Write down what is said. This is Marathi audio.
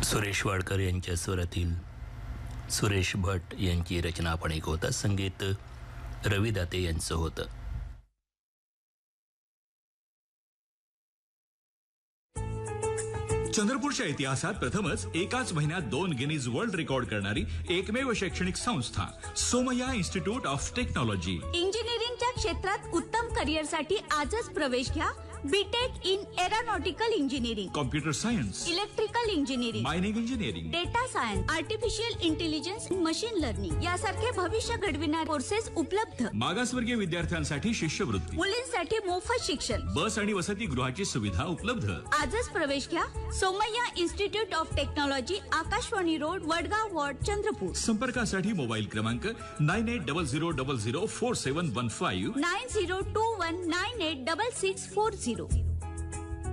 सुरेश वाडकर यांच्या स्वरातील सुरेश भट यांची रचना आपण ऐकवता. संगीत रवी दाते यांचं होतं. चंद्रपूरच्या इतिहासात प्रथमच एकाच महिन्यात 2 गिनीज वर्ल्ड रेकॉर्ड करणारी एकमेव शैक्षणिक संस्था सोमय्या इन्स्टिट्यूट ऑफ टेक्नॉलॉजी. इंजिनिअरिंगच्या क्षेत्रात उत्तम करिअरसाठी आजच प्रवेश घ्या. BTech in aeronautical engineering, computer science, electrical engineering, mining engineering, data science, artificial intelligence, machine learning यासारखे भविष्य घडविणारे कोर्सेस उपलब्ध. मागासवर्गीय विद्यार्थ्यांसाठी शिष्यवृत्ती, मुलींसाठी मोफत शिक्षण, बस आणि वसतिगृहाची सुविधा उपलब्ध. आजच प्रवेश घ्या. Somaiya institute of technology, Akashvani road, Vadgaon ward, Chandrapur. संपर्कासाठी मोबाईल क्रमांक 9800004715, 9021986640.